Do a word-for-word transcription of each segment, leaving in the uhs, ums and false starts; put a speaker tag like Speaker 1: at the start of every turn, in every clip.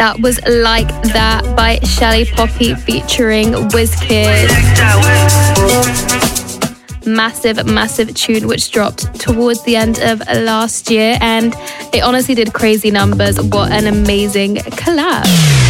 Speaker 1: That was Like That by Shelly Poppy featuring Wizkid. Massive, massive tune which dropped towards the end of last year, and it honestly did crazy numbers. What an amazing collab.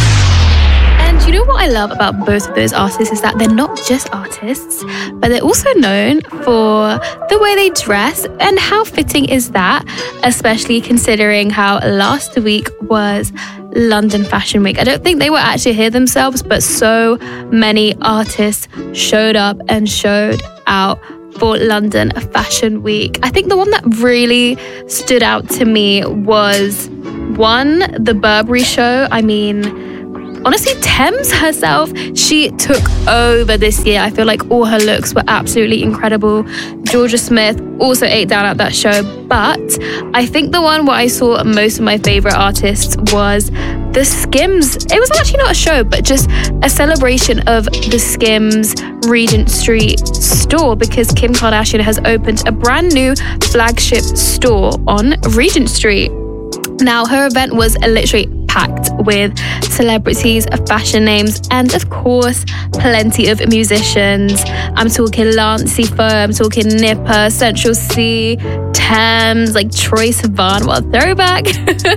Speaker 1: And you know what I love about both of those artists is that they're not just artists, but they're also known for the way they dress. And how fitting is that, especially considering how last week was London Fashion Week. I don't think they were actually here themselves, but so many artists showed up and showed out for London Fashion Week. I think the one that really stood out to me was one, the Burberry show. I mean, honestly, Thames herself, she took over this year. I feel like all her looks were absolutely incredible. Georgia Smith also ate down at that show. But I think the one where I saw most of my favorite artists was the Skims. It was actually not a show, but just a celebration of the Skims Regent Street store, because Kim Kardashian has opened a brand new flagship store on Regent Street. Now, her event was literally packed with celebrities, fashion names, and of course, plenty of musicians. I'm talking Lancey Foe, I'm talking Nipper, Central C, Thames, like Troye Sivan, what a throwback.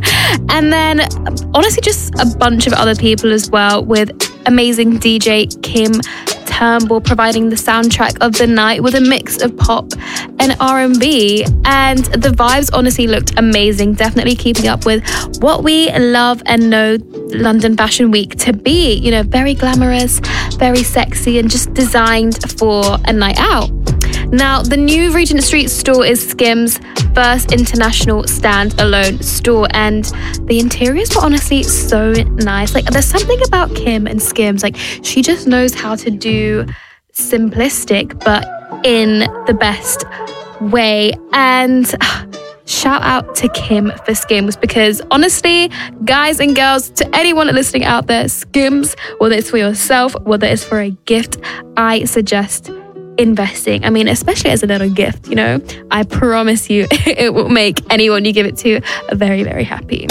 Speaker 1: And then, honestly, just a bunch of other people as well, with amazing D J Kim Turnbull providing the soundtrack of the night with a mix of pop and R and B. And the vibes honestly looked amazing, definitely keeping up with what we love and know London Fashion Week to be. You know, very glamorous, very sexy, and just designed for a night out. Now, the new Regent Street store is Skims' first international standalone store, and the interiors were honestly so nice. Like, there's something about Kim and Skims, like, she just knows how to do simplistic, but in the best way. And shout out to Kim for Skims, because honestly, guys and girls, to anyone listening out there, Skims, whether it's for yourself, whether it's for a gift, I suggest investing. I mean, especially as a little gift, you know, I promise you it will make anyone you give it to very, very happy.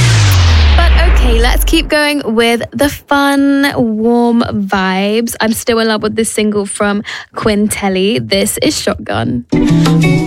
Speaker 1: But okay, let's keep going with the fun, warm vibes. I'm still in love with this single from Quintelli. This is Shotgun.